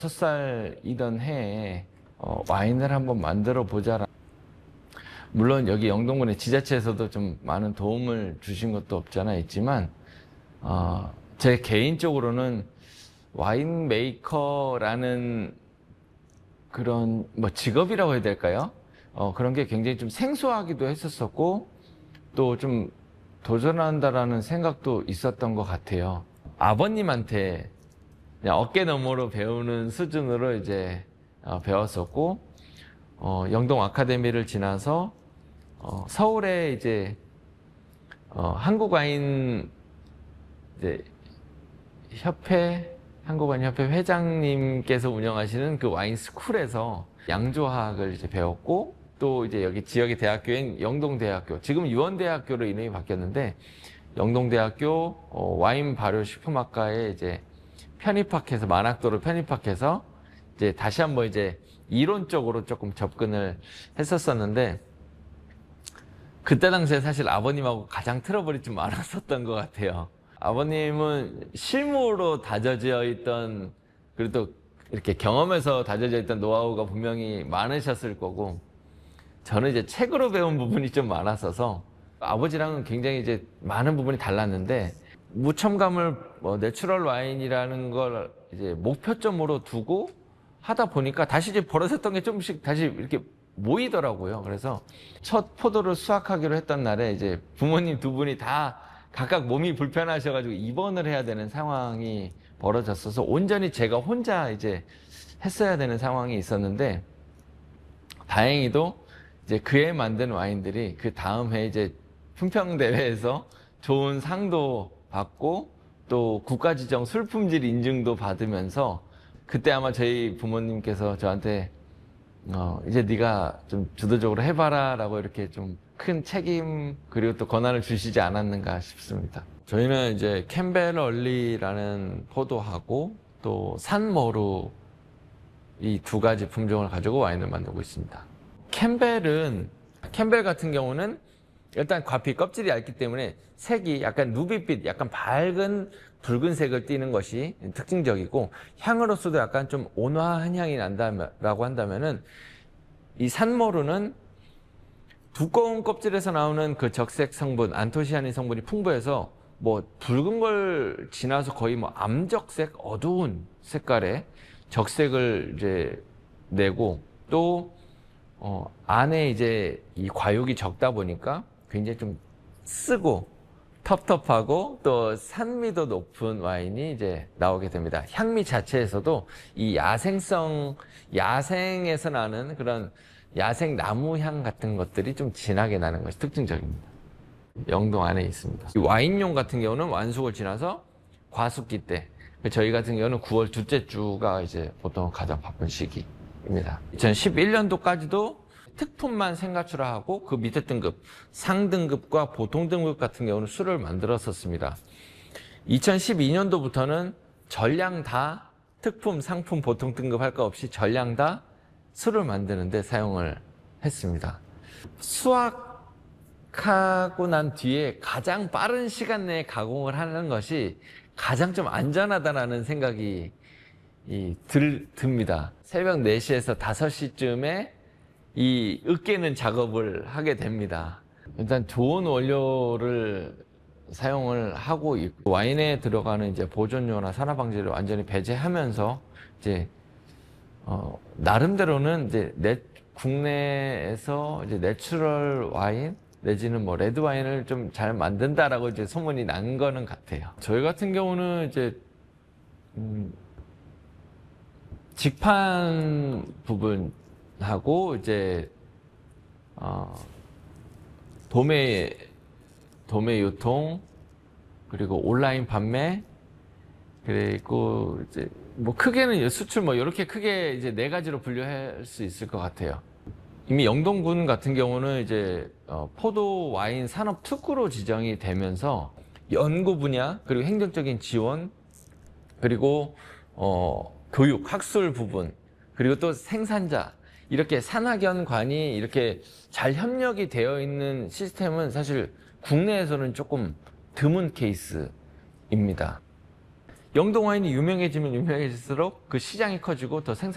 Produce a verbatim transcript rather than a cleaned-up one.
첫 살이던 해에 어, 와인을 한번 만들어 보자. 물론 여기 영동군의 지자체에서도 좀 많은 도움을 주신 것도 없잖아 있지만 어, 제 개인적으로는 와인 메이커라는 그런 뭐 직업이라고 해야 될까요? 어, 그런 게 굉장히 좀 생소하기도 했었었고 또 좀 도전한다라는 생각도 있었던 것 같아요. 아버님한테 그냥 어깨 너머로 배우는 수준으로 이제 어, 배웠었고 어, 영동 아카데미를 지나서 어, 서울에 이제 어, 한국와인 이제 협회 한국와인 협회 회장님께서 운영하시는 그 와인 스쿨에서 양조학을 이제 배웠고 또 이제 여기 지역의 대학교인 영동대학교, 지금 유원대학교로 이름이 바뀌었는데 영동대학교 어, 와인 발효 식품학과에 이제 편입학해서 만학도로 편입학해서 이제 다시 한번 이제 이론적으로 조금 접근을 했었었는데 그때 당시에 사실 아버님하고 가장 트러블이 좀 많았었던 것 같아요. 아버님은 실무로 다져져 있던, 그래도 이렇게 경험에서 다져져 있던 노하우가 분명히 많으셨을 거고 저는 이제 책으로 배운 부분이 좀 많았어서 아버지랑은 굉장히 이제 많은 부분이 달랐는데 무첨가물 뭐 내추럴 와인이라는 걸 이제 목표점으로 두고 하다 보니까 다시 이제 벌어졌던 게 조금씩 다시 이렇게 모이더라고요. 그래서 첫 포도를 수확하기로 했던 날에 이제 부모님 두 분이 다 각각 몸이 불편하셔가지고 입원을 해야 되는 상황이 벌어졌어서 온전히 제가 혼자 이제 했어야 되는 상황이 있었는데 다행히도 이제 그해 만든 와인들이 그 다음 해 이제 품평대회에서 좋은 상도 받고 또 국가지정 술품질 인증도 받으면서 그때 아마 저희 부모님께서 저한테 어, 이제 네가 좀 주도적으로 해봐라 라고 이렇게 좀 큰 책임 그리고 또 권한을 주시지 않았는가 싶습니다. 저희는 이제 캠벨얼리라는 포도하고 또 산머루 이 두 가지 품종을 가지고 와인을 만들고 있습니다. 캠벨은 캠벨 같은 경우는 일단 과피 껍질이 얇기 때문에 색이 약간 누비빛, 약간 밝은 붉은색을 띠는 것이 특징적이고 향으로서도 약간 좀 온화한 향이 난다라고 한다면은 이 산모루는 두꺼운 껍질에서 나오는 그 적색 성분, 안토시아닌 성분이 풍부해서 뭐 붉은 걸 지나서 거의 뭐 암적색, 어두운 색깔의 적색을 이제 내고 또 어, 안에 이제 이 과육이 적다 보니까 굉장히 좀 쓰고 텁텁하고 또 산미도 높은 와인이 이제 나오게 됩니다. 향미 자체에서도 이 야생성, 야생에서 나는 그런 야생 나무 향 같은 것들이 좀 진하게 나는 것이 특징적입니다. 영동 안에 있습니다. 이 와인용 같은 경우는 완숙을 지나서 과숙기 때, 저희 같은 경우는 구월 둘째 주가 이제 보통 가장 바쁜 시기입니다. 이천십일 년도까지도 특품만 생가출하하고 그 밑에 등급, 상등급과 보통 등급 같은 경우는 술을 만들었었습니다. 이천십이 년도부터는 전량 다 특품, 상품, 보통 등급 할 거 없이 전량 다 술을 만드는데 사용을 했습니다. 수확하고 난 뒤에 가장 빠른 시간 내에 가공을 하는 것이 가장 좀 안전하다는 생각이 이 들, 듭니다. 새벽 네 시에서 다섯 시쯤에 이 으깨는 작업을 하게 됩니다. 일단 좋은 원료를 사용을 하고 있고 와인에 들어가는 이제 보존료나 산화방지를 완전히 배제하면서 이제 어, 나름대로는 이제 내, 국내에서 이제 내추럴 와인 내지는 뭐 레드 와인을 좀 잘 만든다라고 이제 소문이 난 거는 같아요. 저희 같은 경우는 이제 음, 직판 부분하고 이제 어, 도매 도매 유통 그리고 온라인 판매 그리고 이제 뭐 크게는 수출 뭐 이렇게 크게 이제 네 가지로 분류할 수 있을 것 같아요. 이미 영동군 같은 경우는 이제 어, 포도 와인 산업 특구로 지정이 되면서 연구 분야 그리고 행정적인 지원 그리고 어, 교육 학술 부분 그리고 또 생산자 이렇게 산학연관이 이렇게 잘 협력이 되어 있는 시스템은 사실 국내에서는 조금 드문 케이스입니다. 영동 와인이 유명해지면 유명해질수록 그 시장이 커지고 더 생산